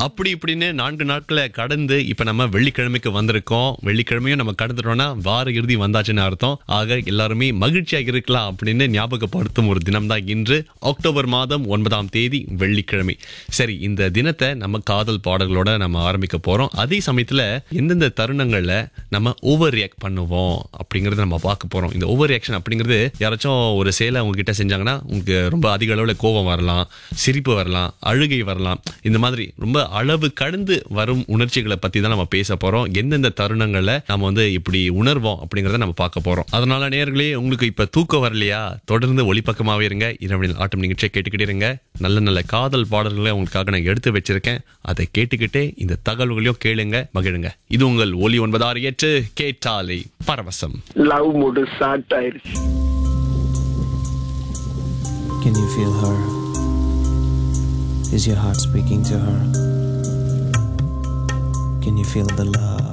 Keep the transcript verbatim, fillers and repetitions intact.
அப்படி இப்படின்னு நான்கு நாட்களை கடந்து இப்ப நம்ம வெள்ளிக்கிழமைக்கு வந்திருக்கோம். வெள்ளிக்கிழமையும் நம்ம கடந்துட்டோம்னா வார இறுதி வந்தாச்சுன்னு அர்த்தம். ஆக எல்லாருமே மகிழ்ச்சியாக இருக்கலாம் அப்படின்னு ஞாபகப்படுத்தும் ஒரு தினம் தான் இன்று, அக்டோபர் மாதம் ஒன்பதாம் தேதி வெள்ளிக்கிழமை. சரி, இந்த தினத்தை நம்ம காதல் பாடல்களோட நம்ம ஆரம்பிக்க போறோம். அதே சமயத்துல எந்தெந்த தருணங்கள்ல நம்ம ஓவர் ரியாக்ட் பண்ணுவோம் அப்படிங்கறத நம்ம பார்க்க போறோம். இந்த ஓவர் ரியாக்ஷன் அப்படிங்கிறது யாராச்சும் ஒரு செயலை உங்ககிட்ட செஞ்சாங்கன்னா உங்களுக்கு ரொம்ப அதிக அளவுல கோபம் வரலாம், சிரிப்பு வரலாம், அழுகை வரலாம். இந்த மாதிரி ரொம்ப அளவு கடந்து வரும் உணர்ச்சிகளை பத்தி தான் நம்ம பேச போறோம். எந்தெந்த தருணங்கள்ல நம்ம வந்து இப்படி உணர்வோம் அப்படிங்கறத நம்ம பார்க்க போறோம். அதனால நேயர்களே, உங்களுக்கு இப்ப தூக்கம் வரலையா, தொடர்ந்து ஒளிப்பக்கமாவே இருங்க. இரவில் ஆட்டம் நிகழ்ச்சியை கேட்டுக்கிட்டே இருங்க. நல்ல நல்ல காதல் பாடல்களை உங்களுக்காக நான் எடுத்து வச்சிருக்கேன். அதை கேட்டுக்கிட்டே இந்த தகவல்களையும் கேளுங்க, மகிழுங்க. இது உங்கள் ஒலி ஒன்பது ஆறு எட்டு கேட்டாலே பரவசம். லவ் மூடு ஸ்டார்ட் ஆயிருச்சு. Can you feel her? Is your heart speaking to her? Can you feel the love?